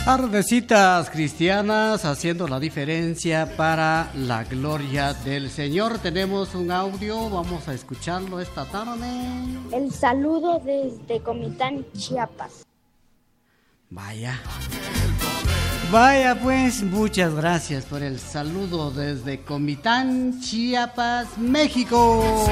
Ardecitas cristianas haciendo la diferencia para la gloria del Señor. Tenemos un audio, vamos a escucharlo esta tarde. El saludo desde Comitán, Chiapas. Vaya pues, muchas gracias por el saludo desde Comitán, Chiapas, México.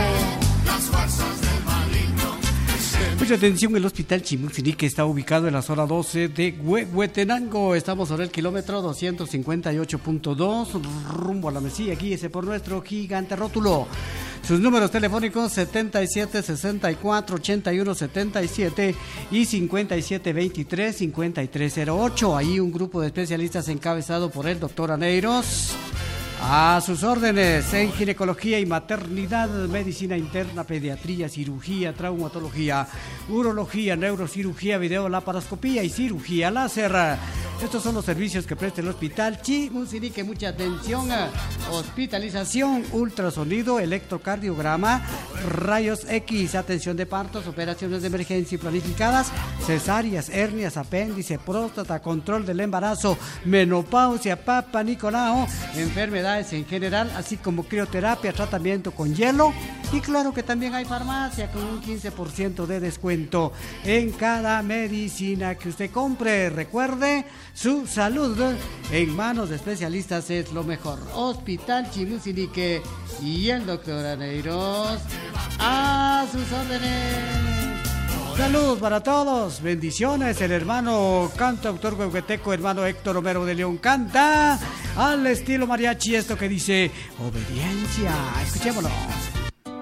Mucha atención, el Hospital Chimuxinique está ubicado en la zona 12 de Huehuetenango. Estamos sobre el kilómetro 258.2, rumbo a la Mesilla. Guíese por nuestro gigante rótulo. Sus números telefónicos 77 64 81 77 y 57 23 53 08. Ahí un grupo de especialistas encabezado por el doctor Aneiros. A sus órdenes en ginecología y maternidad, medicina interna, pediatría, cirugía, traumatología, urología, neurocirugía, videolaparoscopía y cirugía láser. Estos son los servicios que presta el Hospital Chimuxinique. Mucha atención. Hospitalización, ultrasonido, electrocardiograma, rayos X, atención de partos, operaciones de emergencia y planificadas, cesáreas, hernias, apéndice, próstata, control del embarazo, menopausia, Papa Nicolau, enfermedades en general, así como crioterapia, tratamiento con hielo. Y claro que también hay farmacia con un 15% de descuento en cada medicina que usted compre. Recuerde, su salud en manos de especialistas es lo mejor. Hospital Chimuxinique y el doctor Aneiros a sus órdenes. Salud para todos, bendiciones. El hermano cantautor huehueteco, hermano Héctor Romero de León, canta al estilo mariachi esto que dice obediencia. Escuchémoslo.